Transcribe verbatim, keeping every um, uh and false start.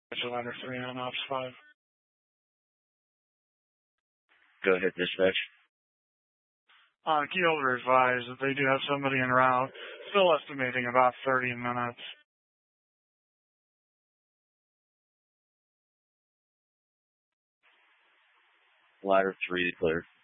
Ladder three on Ops five. Go ahead, dispatch. Uh, Keelder advised that they do have somebody en route. Still estimating about thirty minutes. Ladder three clear.